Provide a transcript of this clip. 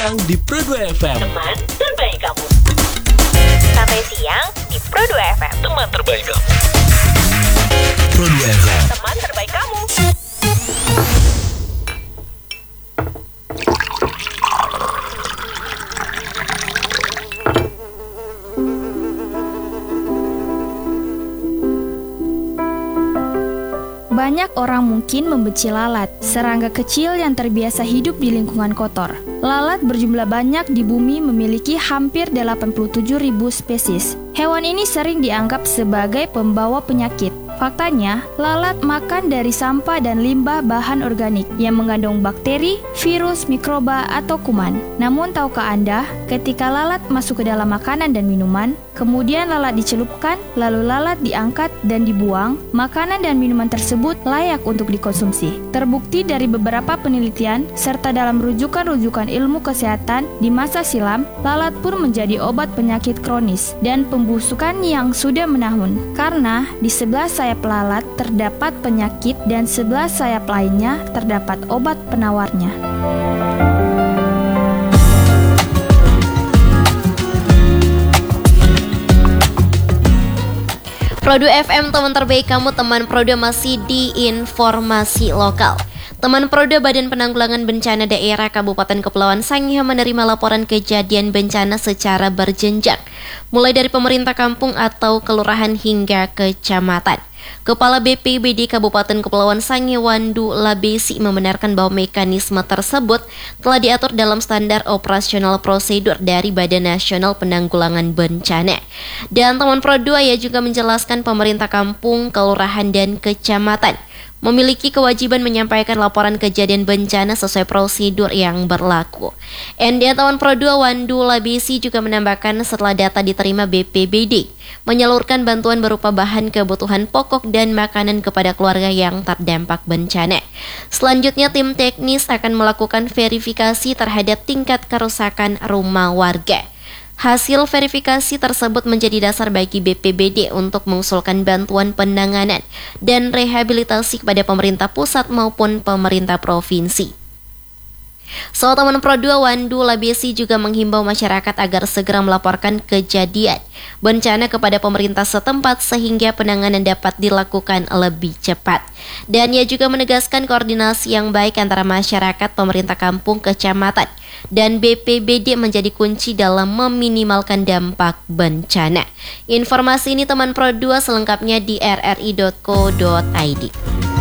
siang di Pro 2 FM. Teman terbaik kamu. Sampai siang di Pro 2 FM. Teman terbaik kamu. Pro 2 FM. Teman terbaik kamu. Banyak orang mungkin membenci lalat, serangga kecil yang terbiasa hidup di lingkungan kotor. Lalat berjumlah banyak di bumi memiliki hampir 87.000 spesies. Hewan ini sering dianggap sebagai pembawa penyakit. Faktanya, lalat makan dari sampah dan limbah bahan organik yang mengandung bakteri, virus, mikroba, atau kuman. Namun tahukah Anda, ketika lalat masuk ke dalam makanan dan minuman, kemudian lalat dicelupkan, lalu lalat diangkat dan dibuang, makanan dan minuman tersebut layak untuk dikonsumsi. Terbukti dari beberapa penelitian, serta dalam rujukan-rujukan ilmu kesehatan di masa silam, lalat pun menjadi obat penyakit kronis dan pembusukan yang sudah menahun. Karena di sebelah sayap lalat terdapat penyakit dan sebelah sayap lainnya terdapat obat penawarnya. Pro 2 FM, teman terbaik kamu. Teman Pro 2 masih di informasi lokal. Teman Pro 2 Badan Penanggulangan Bencana Daerah Kabupaten Kepulauan Sangihe menerima laporan kejadian bencana secara berjenjang, mulai dari pemerintah kampung atau kelurahan hingga kecamatan. Kepala BPBD Kabupaten Kepulauan Sangihe Wandu Labesi membenarkan bahwa mekanisme tersebut telah diatur dalam standar operasional prosedur dari Badan Nasional Penanggulangan Bencana. Dan teman Pro 2 ya juga menjelaskan pemerintah kampung, kelurahan, dan kecamatan memiliki kewajiban menyampaikan laporan kejadian bencana sesuai prosedur yang berlaku. NDA Tawan Pro 2 Wandu Labesi juga menambahkan setelah data diterima BPBD, menyalurkan bantuan berupa bahan kebutuhan pokok dan makanan kepada keluarga yang terdampak bencana. Selanjutnya tim teknis akan melakukan verifikasi terhadap tingkat kerusakan rumah warga. Hasil verifikasi tersebut menjadi dasar bagi BPBD untuk mengusulkan bantuan penanganan dan rehabilitasi kepada pemerintah pusat maupun pemerintah provinsi. Soal teman Pro 2 Wandu Labesi juga menghimbau masyarakat agar segera melaporkan kejadian bencana kepada pemerintah setempat sehingga penanganan dapat dilakukan lebih cepat. Dan ia juga menegaskan koordinasi yang baik antara masyarakat, pemerintah kampung, kecamatan, dan BPBD menjadi kunci dalam meminimalkan dampak bencana. Informasi ini teman Pro 2 selengkapnya di rri.co.id.